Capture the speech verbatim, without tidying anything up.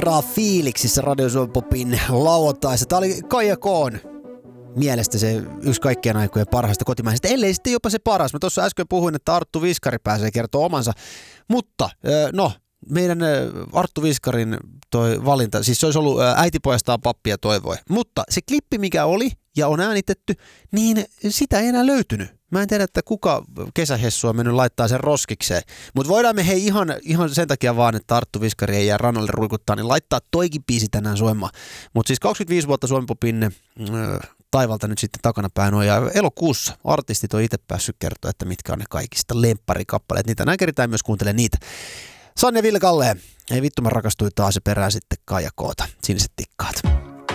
Ultra fiiliksissä Radio Suomi Popin lauantaissa. Tää oli Kaija K:n mielestä se yksi kaikkien aikojen parhaista kotimaisista, ellei sitten jopa se paras. Mä tuossa äsken puhuin, että Arttu Viskari pääsee kertoa omansa, mutta no, meidän Arttu Viskarin toi valinta, siis se olisi ollut äiti pojastaan pappia toivoi, mutta se klippi mikä oli ja on äänitetty, niin sitä ei enää löytynyt. Mä en tiedä, että kuka kesähessu on mennyt laittaa sen roskikseen, mutta voidaan me hei ihan, ihan sen takia vaan, että Arttu Viskari ei jää rannalle ruikuttaa, niin laittaa toikin biisi tänään soimaan. Mutta siis kaksikymmentäviisi vuotta Suomi Popin äh, taivalta nyt sitten takanapäin on, ja elokuussa artistit on itse päässyt kertoa, että mitkä on ne kaikista lempparikappaleet. Niitä näin keritään myös kuuntelemaan niitä. Sanne Ville Kalleen, ei vittu mä rakastuin taas ja perään sitten Kaija K:ta, siniset tikkaat.